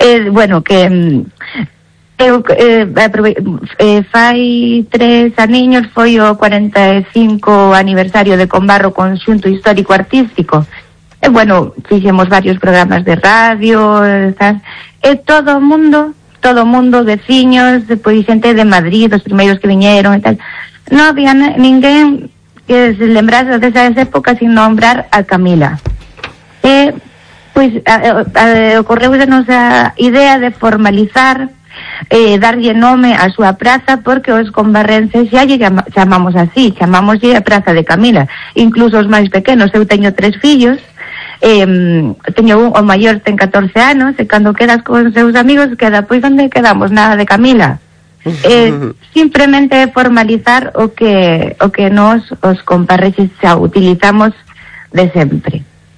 Bueno, que eu fai 3 aniños foi o 45 aniversario de Combarro Conxunto Histórico Artístico. E bueno, fixemos varios programas de radio, tal. E todo o mundo, veciños, depois xente de Madrid, os primeiros que viñeron e tal. Non había ninguén que se lembrase desas épocas sin nombrar a Camila. E pois ocorreusenos a idea de formalizar, darlle nome á súa praza, porque os combarrenses xa lle chamamos así, chamámoslle a Praza de Camila. Incluso os máis pequenos, eu teño 3 fillos, teño o maior ten 14 anos, e cando quedas con seus amigos queda, pois onde quedamos, nada de Camila. Simplemente formalizar o que nós os comparreses xa utilizamos de sempre.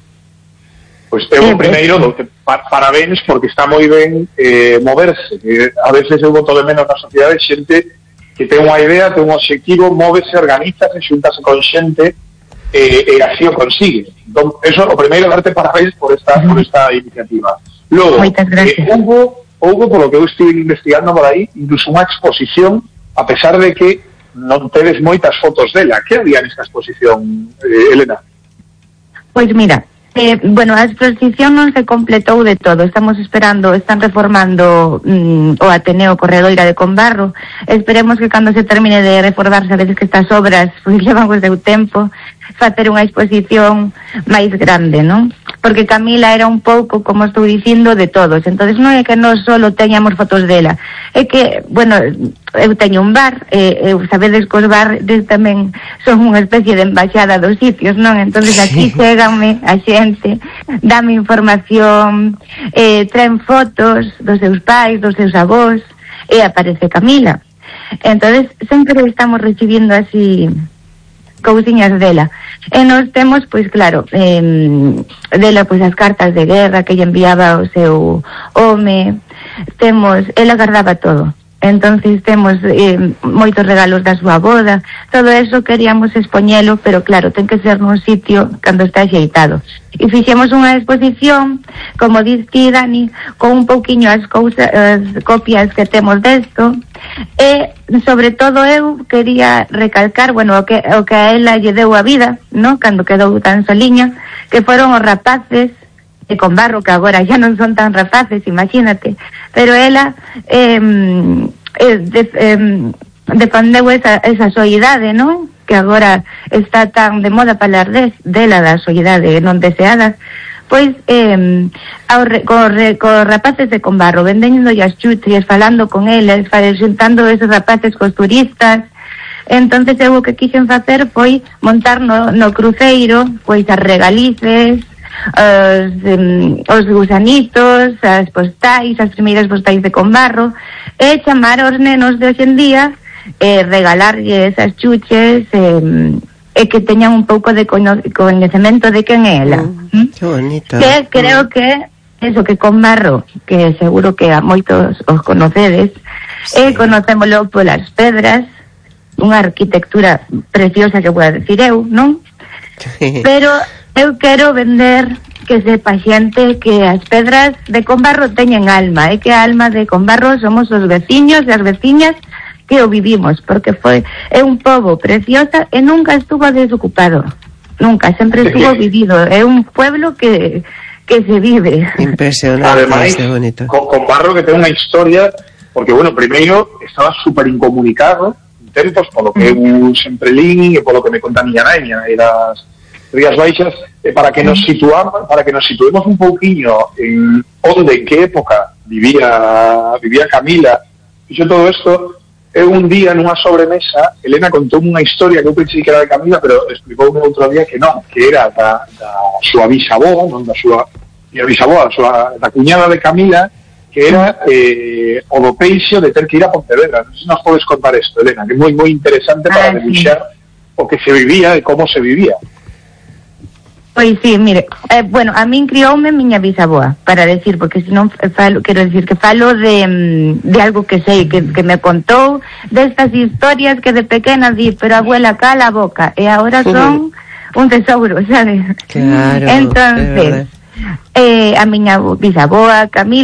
Pois eu primeiro doute parabéns, porque está moi ben moverse, que a veces eu boto de menos na sociedade xente que ten unha idea, ten un obxectivo, móvese, organizase, xuntase con xente e así o consigue. Entón, eso, o primeiro, darte parabéns por esta iniciativa. Logo, houve, polo que eu estive investigando por aí, incluso unha exposición, a pesar de que non tedes moitas fotos dela. Que había nesta exposición, Elena? Pois mira, bueno, a exposición non se completou de todo. Están reformando o Ateneo Corredoira de Combarro. Esperemos que cando se termine de reformar, sabedes que estas obras pois levan o seu tempo, facer unha exposición máis grande, non? Porque Camila era un pouco, como estou dicindo, de todos. Entonces non é que non solo teñamos fotos dela, é que, bueno, eu teño un bar, sabedes que os bares tamén son unha especie de embaixada dos sitios, non? Entonces aquí cheganme a xente, dame información, traen fotos dos seus pais, dos seus avós, e aparece Camila. Entonces sempre estamos recibindo así cousiñas dela. E nos temos, pois claro, dela pois as cartas de guerra que lle enviaba o seu home, ela guardaba todo. Entonces temos moitos regalos da súa boda, todo eso queríamos expoñelo, pero claro, ten que ser nun sitio cando está axeitado. E fixemos unha exposición, como diste, Dani, con un pouquiño as copias que temos desto, e sobre todo eu quería recalcar, bueno, o que a ela lle deu a vida, no? Cando quedou tan soliña, que foron os rapaces de Combarro, que agora xa non son tan rapaces, imagínate, pero ela defendeu esa soidade, non? Que agora está tan de moda falar dela, da soidade non deseada. Pois cos rapaces de Combarro, vendendo as chutrias, falando con eles, xuntando esos rapaces cos turistas. Entonces eu o que quixen facer foi montar no cruceiro pois as regalices, os gusanitos, as postais, as primeiras postais de Combarro, e chamar aos nenos de hoxe en día, regalarlle esas chuches, e que teñan un pouco de coñecemento de quen é ela. Que bonito. Que creo que eso, que Combarro, que seguro que a moitos os conocedes, sí. Conocémolo polas pedras, unha arquitectura preciosa que vou decir eu, non? Pero eu quero vender que sepa xente que as pedras de Combarro teñen alma, e que a alma de Combarro somos os veciños e as veciñas que o vivimos, porque é un pobo preciosa e nunca estuvo desocupado, nunca, sempre estuvo vivido, é un pueblo que se vive. Impresionante. Ademais, Combarro que ten unha historia, porque, bueno, primeiro estaba super incomunicado en tempos, polo que eu sempre lín e polo que me conta a miña naña e das Rías Baixas, para que nos situemos un pouquiño en que época vivía Camila. Fixo todo isto. Eu un día nunha sobremesa, Elena contoume unha historia que eu pensei que era de Camila, pero explicoume outro día que non, que era da súa bisavó, non da súa bisavó, da cuñada de Camila, que era o do peixe de ter que ir a Pontevedra. Non sei se nos podes contar isto, Elena, que é moi moi interesante para debuxar o que se vivía e como se vivía. Pois sí, mire, bueno, a min crioume miña bisaboa, para decir, porque senón quero decir que falo de algo que sei, que me contou, destas historias que de pequena di, pero abuela, cala a boca, e agora son un tesouro, sabes? Claro. Entonces, a miña bisaboa, Camila,